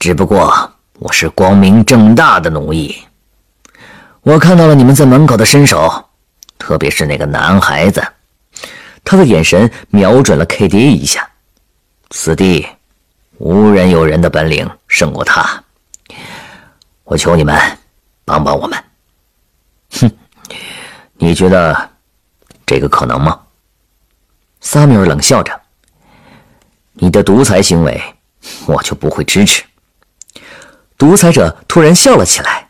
只不过我是光明正大的奴役。我看到了你们在门口的身手，特别是那个男孩子。他的眼神瞄准了 K 爹一下，此地无人有人的本领胜过他，我求你们帮帮我们。哼，你觉得这个可能吗？萨米尔冷笑着，你的独裁行为我就不会支持。独裁者突然笑了起来，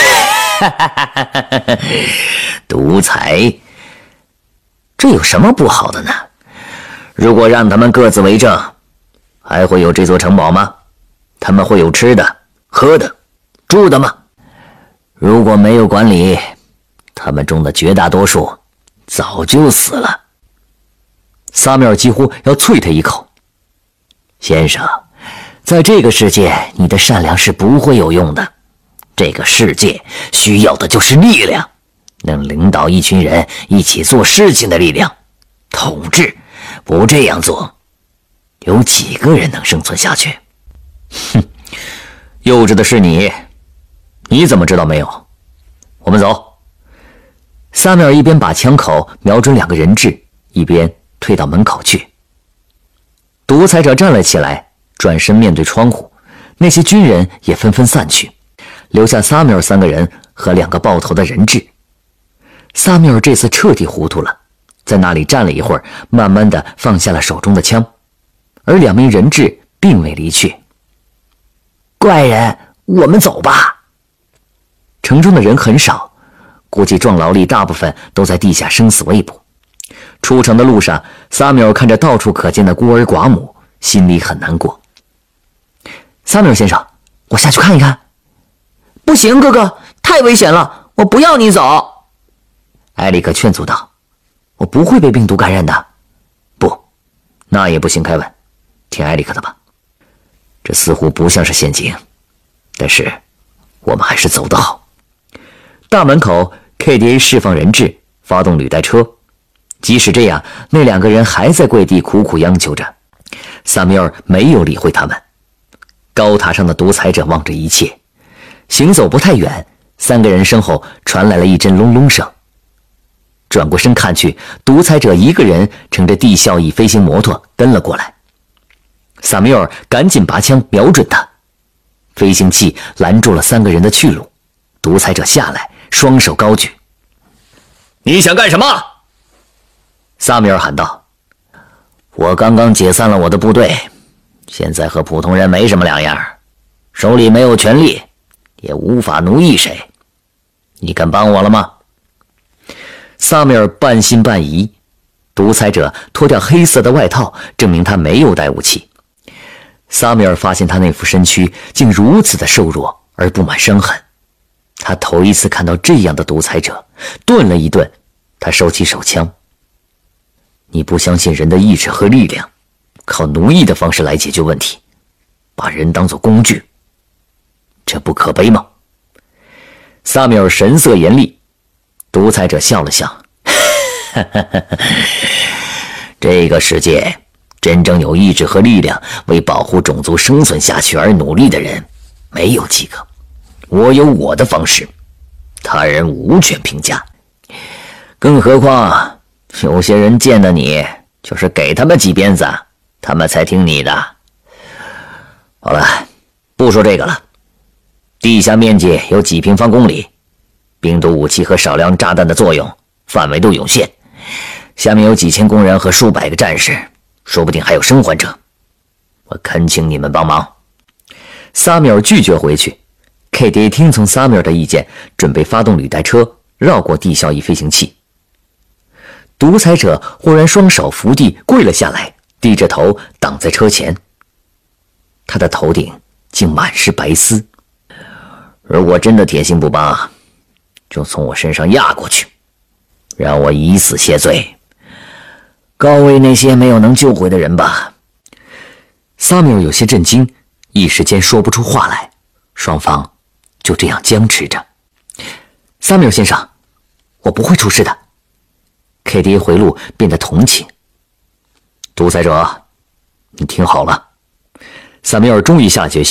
独裁，这有什么不好的呢？如果让他们各自为政，还会有这座城堡吗？他们会有吃的、喝的、住的吗？如果没有管理，他们中的绝大多数早就死了。萨米尔几乎要啐他一口。先生，在这个世界，你的善良是不会有用的。这个世界需要的就是力量，能领导一群人一起做事情的力量。统治不这样做，有几个人能生存下去？哼，幼稚的是你，你怎么知道没有？我们走。萨米尔一边把枪口瞄准2个人质，一边退到门口去。独裁者站了起来，转身面对窗户，那些军人也纷纷散去，留下萨米尔3个人和2个爆头的人质。萨米尔这次彻底糊涂了，在那里站了一会儿，慢慢地放下了手中的枪，而2名人质并未离去。怪人，我们走吧。城中的人很少，估计壮劳力大部分都在地下生死未卜。出城的路上，萨米尔看着到处可见的孤儿寡母，心里很难过。萨米尔先生，我下去看一看。不行，哥哥，太危险了，我不要你走。埃里克劝阻道，我不会被病毒感染的。不，那也不行，凯文，听埃里克的吧。这似乎不像是陷阱，但是我们还是走得好。大门口 KDA 释放人质，发动履带车。即使这样，那2个人还在跪地苦苦央求着。萨米尔没有理会他们。高塔上的独裁者望着一切，行走不太远，3个人身后传来了一阵隆隆声。转过身看去，独裁者一个人乘着地效翼飞行摩托跟了过来。萨米尔赶紧拔枪瞄准他，飞行器拦住了3个人的去路。独裁者下来，双手高举。你想干什么？萨米尔喊道。我刚刚解散了我的部队，现在和普通人没什么两样，手里没有权力，也无法奴役谁。你肯帮我了吗？萨米尔半信半疑。独裁者脱掉黑色的外套，证明他没有带武器。萨米尔发现他那副身躯竟如此的瘦弱而布满伤痕。他头一次看到这样的独裁者，顿了一顿，他收起手枪。你不相信人的意志和力量，靠奴役的方式来解决问题，把人当作工具，这不可悲吗？萨米尔神色严厉。独裁者笑了笑，这个世界真正有意志和力量为保护种族生存下去而努力的人没有几个。我有我的方式，他人无权评价。更何况有些人见了你，就是给他们几鞭子，他们才听你的。好了，不说这个了。地下面积有几平方公里，病毒武器和少量炸弹的作用范围都有限。下面有几千工人和数百个战士，说不定还有生还者。我恳请你们帮忙。萨米尔拒绝回去。KDA 听从萨米尔的意见，准备发动履带车绕过地效翼飞行器。独裁者忽然双手伏地跪了下来，低着头挡在车前。他的头顶竟满是白丝。如果真的铁心不帮，就从我身上压过去，让我以死谢罪，告慰那些没有能救回的人吧。萨米尔有些震惊，一时间说不出话来。双方就这样僵持着。萨米尔先生，我不会出事的。KDA 回路变得同情。独裁者，你听好了。萨米尔终于下决心。